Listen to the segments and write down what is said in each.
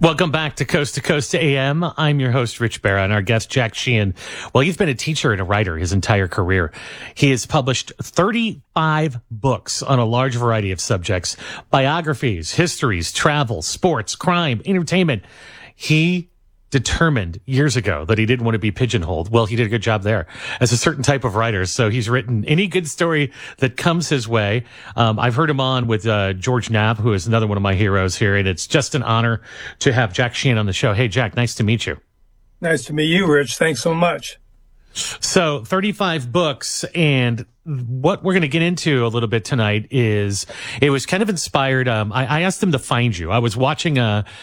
Welcome back to Coast AM. I'm your host, Rich Barra, and our guest, Jack Sheehan. Well, he's been a teacher and a writer his entire career. He has published 35 books on a large variety of subjects: biographies, histories, travel, sports, crime, entertainment. He determined years ago that he didn't want to be pigeonholed. Well, he did a good job there as a certain type of writer. So he's written any good story that comes his way. I've heard him on with George Knapp, who is another one of my heroes here. And it's just an honor to have Jack Sheehan on the show. Hey, Jack, nice to meet you. Nice to meet you, Rich. Thanks so much. So 35 books, and what we're going to get into a little bit tonight is it was kind of inspired. I asked him to find you. I was watching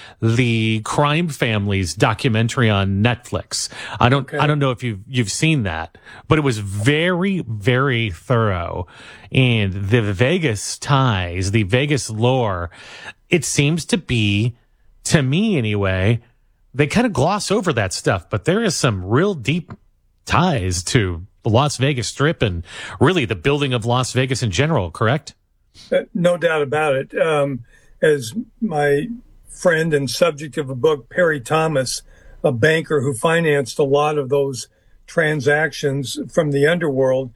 the Crime Families documentary on Netflix. I don't know if you've seen that, but it was very, very thorough. And the Vegas ties, the Vegas lore, it seems to be, to me anyway, they kind of gloss over that stuff, but there is some real deep ties to the Las Vegas Strip and really the building of Las Vegas in general, correct? No doubt about it. As my friend and subject of a book, Perry Thomas, a banker who financed a lot of those transactions from the underworld,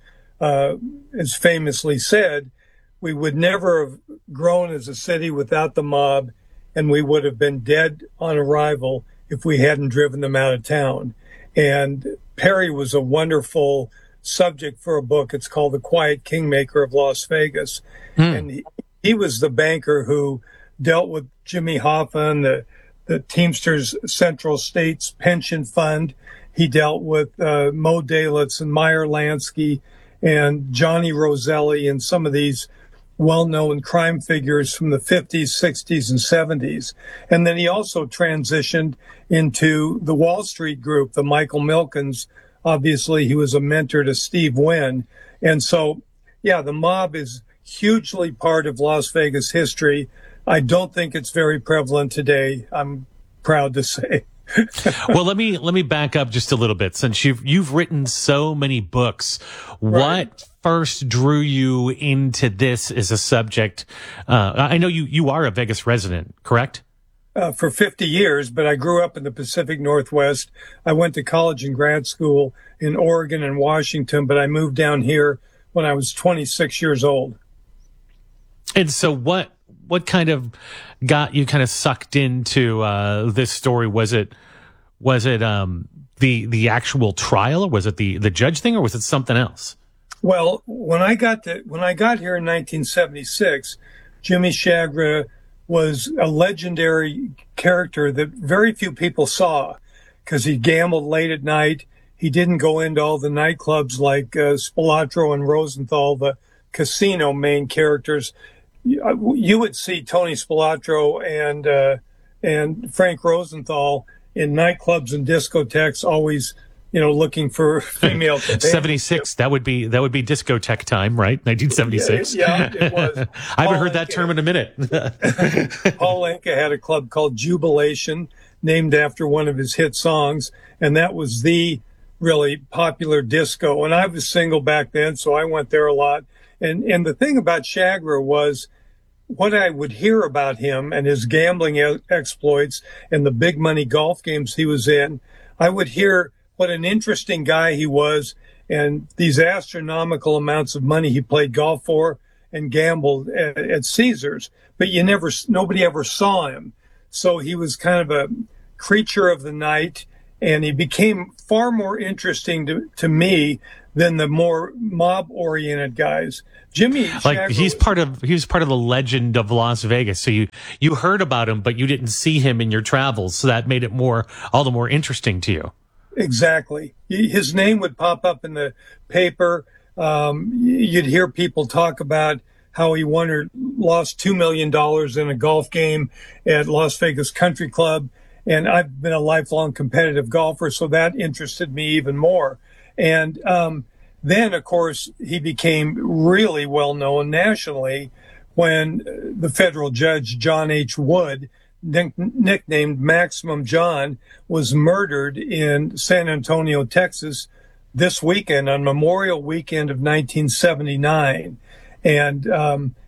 has famously said, we would never have grown as a city without the mob, and we would have been dead on arrival if we hadn't driven them out of town. And Perry was a wonderful subject for a book. It's called The Quiet Kingmaker of Las Vegas. And he was the banker who dealt with Jimmy Hoffa, the Teamsters Central States Pension Fund. He dealt with Mo Dalitz and Meyer Lansky and Johnny Roselli and some of these well-known crime figures from the 50s, 60s, and 70s. And then he also transitioned into the Wall Street group, the Michael Milkens. Obviously, he was a mentor to Steve Wynn. And so, yeah, the mob is hugely part of Las Vegas history. I don't think it's very prevalent today, I'm proud to say. Well, let me back up just a little bit. Since you've written so many books, Right. What first drew you into this as a subject? I know you are a Vegas resident, correct? For 50 years, but I grew up in the Pacific Northwest. I went to college and grad school in Oregon and Washington, but I moved down here when I was 26 years old. And so what kind of got you kind of sucked into this story? Was it the actual trial, or was it the judge thing, or was it something else? Well, when I got here in 1976, Jimmy Chagra was a legendary character that very few people saw because he gambled late at night. He didn't go into all the nightclubs like Spilatro and Rosenthal, the casino main characters. You would see Tony Spilatro and Frank Rosenthal in nightclubs and discotheques, always, looking for female companions. 76. That would be discotheque time, right? 1976. Yeah, it was. I haven't heard that term in a minute. Paul Anka had a club called Jubilation, named after one of his hit songs, and that was the really popular disco. And I was single back then, so I went there a lot. And the thing about Chagra was what I would hear about him and his gambling exploits and the big money golf games he was in. I would hear what an interesting guy he was and these astronomical amounts of money he played golf for and gambled at Caesars. But nobody ever saw him. So he was kind of a creature of the night, and he became far more interesting to me than the more mob-oriented guys. Jimmy Chagra, he was part of the legend of Las Vegas. So you heard about him, but you didn't see him in your travels. So that made it all the more interesting to you. Exactly. His name would pop up in the paper. You'd hear people talk about how he won or lost $2 million in a golf game at Las Vegas Country Club. And I've been a lifelong competitive golfer, so that interested me even more. And then, of course, he became really well known nationally when the federal judge, John H. Wood, nicknamed Maximum John, was murdered in San Antonio, Texas this weekend on Memorial Weekend of 1979. And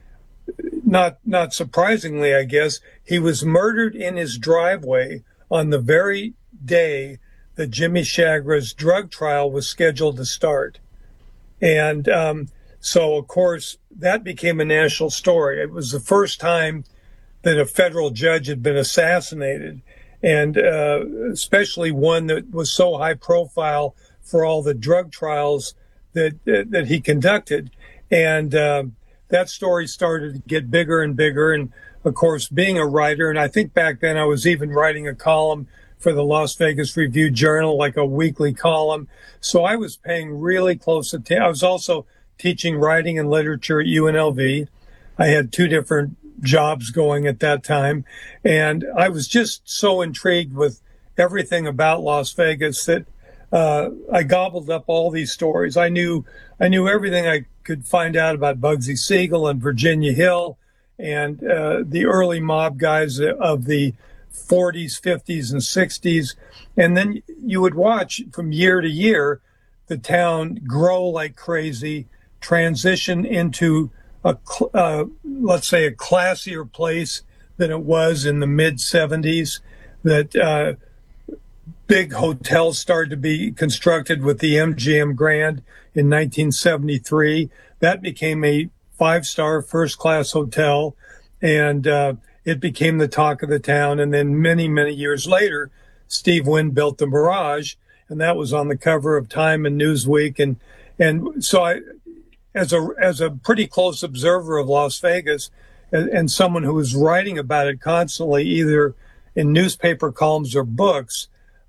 not surprisingly, I guess, he was murdered in his driveway on the very day that Jimmy Shagra's drug trial was scheduled to start. And so, of course, that became a national story. It was the first time that a federal judge had been assassinated, and especially one that was so high profile for all the drug trials that he conducted. And that story started to get bigger and bigger. And of course, being a writer, and I think back then I was even writing a column for the Las Vegas Review-Journal, like a weekly column. So I was paying really close attention. I was also teaching writing and literature at UNLV. I had two different jobs going at that time. And I was just so intrigued with everything about Las Vegas that I gobbled up all these stories. I knew everything I could find out about Bugsy Siegel and Virginia Hill and the early mob guys of the 40s, 50s, and 60s. And then you would watch from year to year the town grow like crazy, transition into let's say a classier place than it was in the mid 70s, that big hotels started to be constructed with the MGM Grand in 1973. That became a 5-star first-class hotel, and it became the talk of the town. And then many, many years later, Steve Wynn built the Mirage, and that was on the cover of Time and Newsweek. And so I, as a pretty close observer of Las Vegas and someone who was writing about it constantly, either in newspaper columns or books,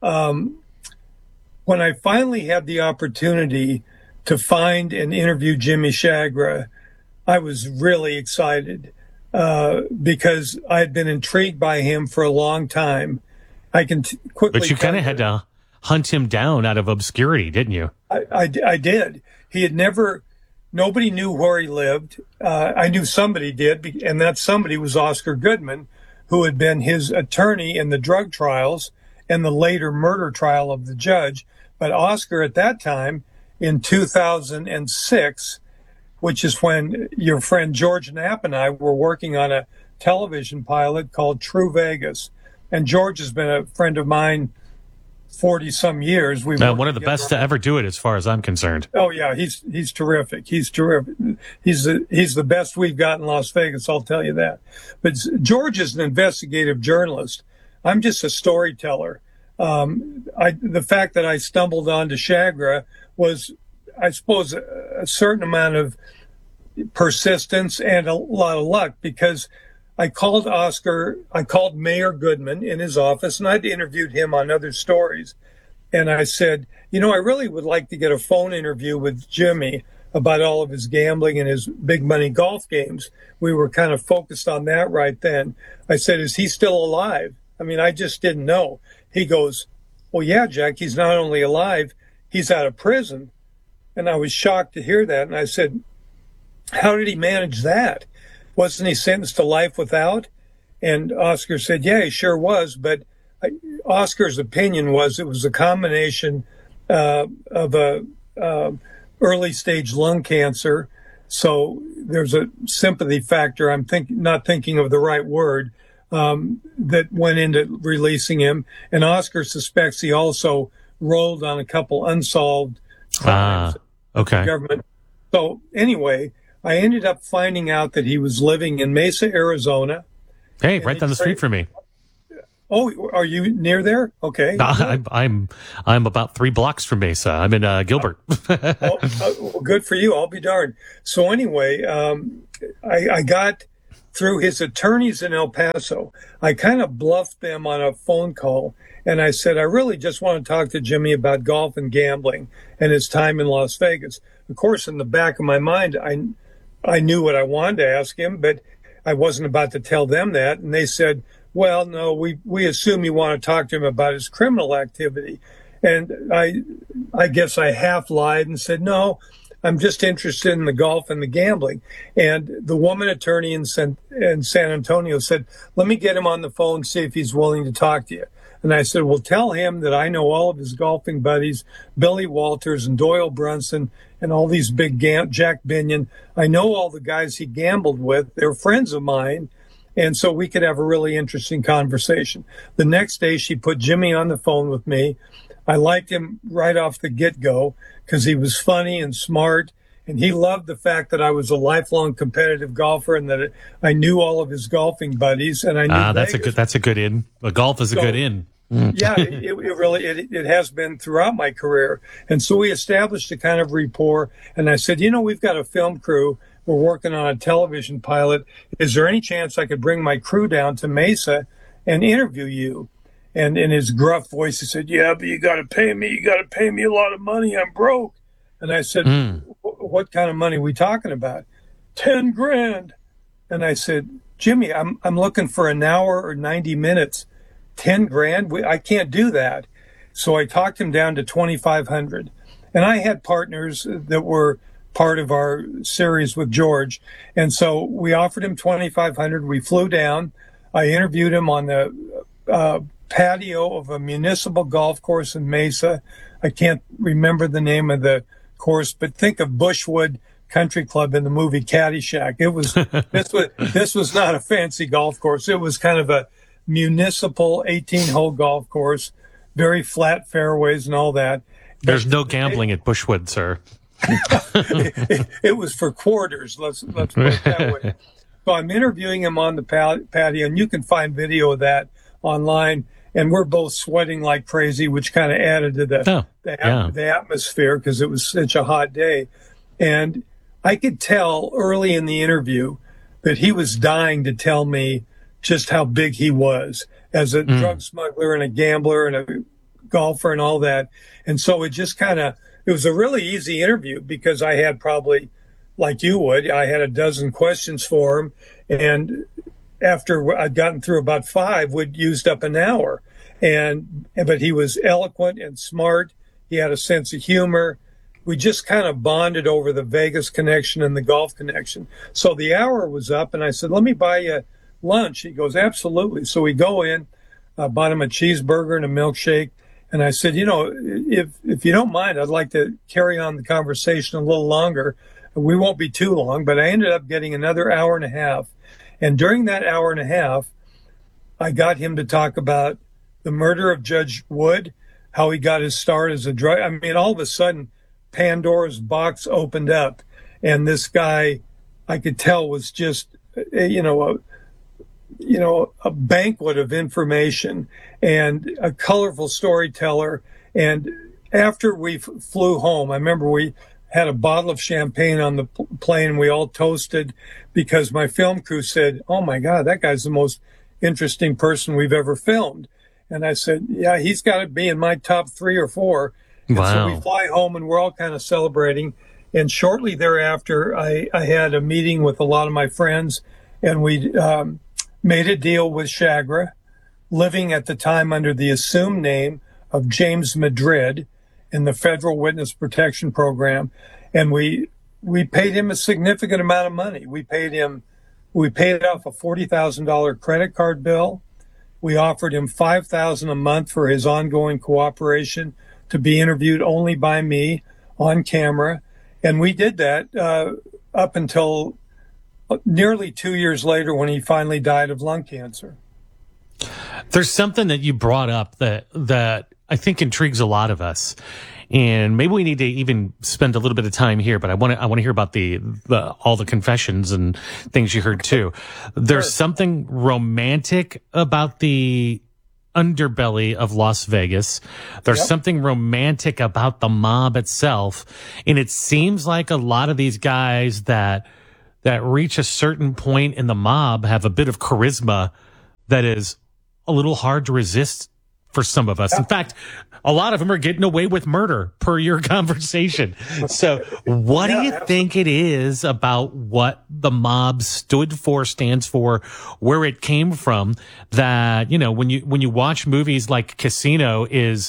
when I finally had the opportunity to find and interview Jimmy Shagra, I was really excited because I had been intrigued by him for a long time. I can quickly. But you kind of had to hunt him down out of obscurity, didn't you? I did. He had never. Nobody knew where he lived. I knew somebody did, and that somebody was Oscar Goodman, who had been his attorney in the drug trials and the later murder trial of the judge. But Oscar at that time, in 2006, which is when your friend George Knapp and I were working on a television pilot called True Vegas. And George has been a friend of mine 40-some years. One of the best to ever do it, as far as I'm concerned. Oh yeah, he's terrific. He's terrific. He's the best we've got in Las Vegas, I'll tell you that. But George is an investigative journalist. I'm just a storyteller. The fact that I stumbled onto Shagra was, I suppose, a certain amount of persistence and a lot of luck, because I called Mayor Goodman in his office, and I'd interviewed him on other stories. And I said, I really would like to get a phone interview with Jimmy about all of his gambling and his big money golf games. We were kind of focused on that right then. I said, is he still alive? I mean, I just didn't know. He goes, well, yeah, Jack, he's not only alive, he's out of prison. And I was shocked to hear that. And I said, how did he manage that? Wasn't he sentenced to life without? And Oscar said, yeah, he sure was. But Oscar's opinion was it was a combination of a early stage lung cancer. So there's a sympathy factor. I'm not thinking of the right word, that went into releasing him. And Oscar suspects he also rolled on a couple unsolved crimes. Okay. Government. So anyway, I ended up finding out that he was living in Mesa, Arizona. Hey, right down the street from me. Oh, are you near there? Okay. I'm about 3 blocks from Mesa. I'm in Gilbert. Well, good for you. I'll be darned. So anyway, I got through his attorneys in El Paso. I kind of bluffed them on a phone call, and I said, I really just want to talk to Jimmy about golf and gambling and his time in Las Vegas. Of course, in the back of my mind, I knew what I wanted to ask him, but I wasn't about to tell them that. And they said, well, no, we assume you want to talk to him about his criminal activity. And I guess I half lied and said, no, I'm just interested in the golf and the gambling. And the woman attorney in San Antonio said, let me get him on the phone, see if he's willing to talk to you. And I said, well, tell him that I know all of his golfing buddies, Billy Walters and Doyle Brunson and all these big Jack Binion. I know all the guys he gambled with. They're friends of mine. And so we could have a really interesting conversation. The next day, she put Jimmy on the phone with me. I liked him right off the get-go because he was funny and smart. And he loved the fact that I was a lifelong competitive golfer and that I knew all of his golfing buddies. And I knew that's a good in. Golf is a good in. Yeah, it really has been throughout my career. And so we established a kind of rapport. And I said, we've got a film crew. We're working on a television pilot. Is there any chance I could bring my crew down to Mesa and interview you? And in his gruff voice, he said, yeah, but you got to pay me. You got to pay me a lot of money. I'm broke. And I said, what kind of money are we talking about? 10 grand. And I said, Jimmy, I'm looking for an hour or 90 minutes. 10 grand? I can't do that. So I talked him down to 2,500. And I had partners that were part of our series with George. And so we offered him 2,500. We flew down. I interviewed him on the patio of a municipal golf course in Mesa. I can't remember the name of the course, but think of Bushwood Country Club in the movie Caddyshack. It was this was not a fancy golf course. It was kind of a municipal 18-hole golf course, very flat fairways and all that. There's no gambling at Bushwood, sir. It was for quarters. Let's put it that way. So I'm interviewing him on the patio, and you can find video of that online. And we're both sweating like crazy, which kind of added to the atmosphere because it was such a hot day. And I could tell early in the interview that he was dying to tell me just how big he was as a drug smuggler and a gambler and a golfer and all that. And so it was a really easy interview because I had probably, like you would, I had a dozen questions for him. And after I'd gotten through about 5, we'd used up an hour. But he was eloquent and smart. He had a sense of humor. We just kind of bonded over the Vegas connection and the golf connection. So the hour was up, and I said, let me buy you lunch. He goes, absolutely. So we go in, bought him a cheeseburger and a milkshake. And I said, if you don't mind, I'd like to carry on the conversation a little longer. We won't be too long, but I ended up getting another hour and a half. And during that hour and a half, I got him to talk about the murder of Judge Wood, how he got his start as a drug. I mean, all of a sudden, Pandora's box opened up, and this guy, I could tell, was just, a banquet of information and a colorful storyteller. And after we flew home, I remember we had a bottle of champagne on the plane. We all toasted because my film crew said, oh my God, that guy's the most interesting person we've ever filmed. And I said, yeah, he's got to be in my top 3 or 4. And so we fly home and we're all kind of celebrating. And shortly thereafter, I had a meeting with a lot of my friends, and we made a deal with Chagra, living at the time under the assumed name of James Madrid in the Federal Witness Protection Program. And we paid him a significant amount of money. We paid off a $40,000 credit card bill. We offered him $5,000 a month for his ongoing cooperation to be interviewed only by me on camera. And we did that up until nearly 2 years later when he finally died of lung cancer. There's something that you brought up that I think intrigues a lot of us. And maybe we need to even spend a little bit of time here, but I want to hear about all the confessions and things you heard too. There's something romantic about the underbelly of Las Vegas. There's something romantic about the mob itself. And it seems like a lot of these guys that reach a certain point in the mob have a bit of charisma that is a little hard to resist for some of us. In fact, a lot of them are getting away with murder per your conversation. So what do you think it is about what the mob stood for, stands for, where it came from that, when you watch movies like Casino, is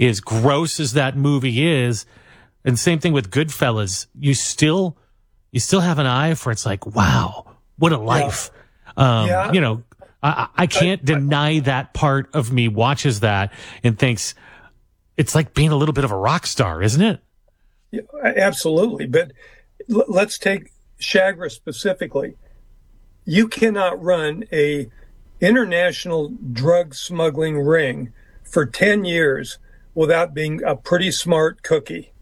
gross as that movie is, and same thing with Goodfellas, you still have an eye for, it's like, wow, what a life. I can't deny that part of me watches that and thinks it's like being a little bit of a rock star, isn't it? Yeah, absolutely. But let's take Chagra specifically. You cannot run a international drug smuggling ring for 10 years without being a pretty smart cookie.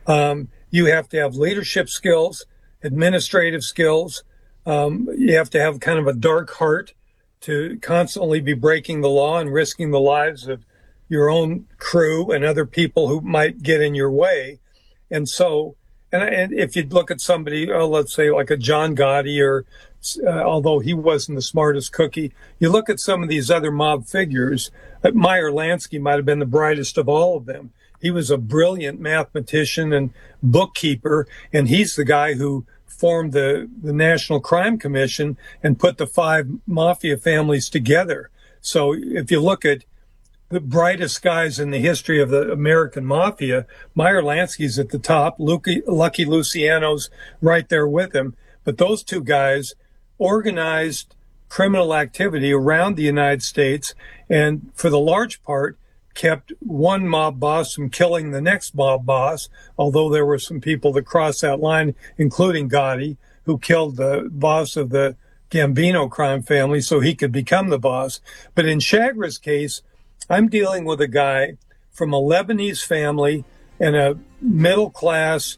You have to have leadership skills, administrative skills. You have to have kind of a dark heart to constantly be breaking the law and risking the lives of your own crew and other people who might get in your way. And so, and if you look at somebody, let's say like a John Gotti, or although he wasn't the smartest cookie, you look at some of these other mob figures. Meyer Lansky might have been the brightest of all of them. He was a brilliant mathematician and bookkeeper, and he's the guy who formed the National Crime Commission and put the 5 mafia families together. So if you look at the brightest guys in the history of the American mafia, Meyer Lansky's at the top, Lucky Luciano's right there with him. But those two guys organized criminal activity around the United States, and for the large part, kept one mob boss from killing the next mob boss, although there were some people that crossed that line, including Gotti, who killed the boss of the Gambino crime family so he could become the boss. But in Chagra's case, I'm dealing with a guy from a Lebanese family and a middle-class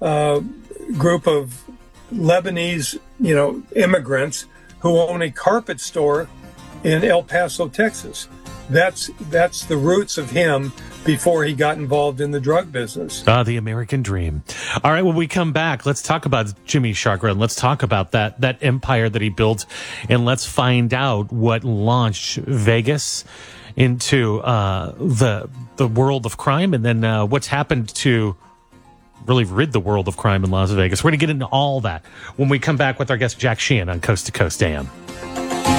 group of Lebanese, immigrants who own a carpet store in El Paso, Texas. That's the roots of him before he got involved in the drug business. The American dream. All right, when we come back, let's talk about Jimmy Chagra, and let's talk about that empire that he built, and let's find out what launched Vegas into the world of crime, and then what's happened to really rid the world of crime in Las Vegas. We're going to get into all that when we come back with our guest Jack Sheehan on Coast to Coast AM.